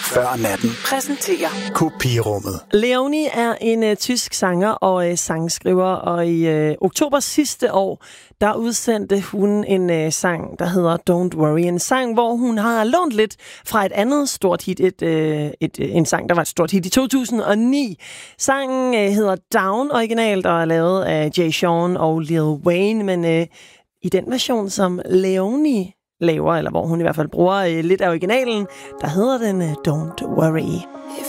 Før natten præsenterer Kopirummet. Leonie er en tysk sanger og sangskriver, og i oktober sidste år, der udsendte hun en sang, der hedder Don't Worry. En sang, hvor hun har lånt lidt fra et andet stort hit, en sang, der var et stort hit i 2009. Sangen hedder Down originalt og er lavet af Jay Sean og Lil Wayne, men i den version, som Leonie laver, eller hvor hun i hvert fald bruger lidt af originalen, der hedder den Don't Worry. If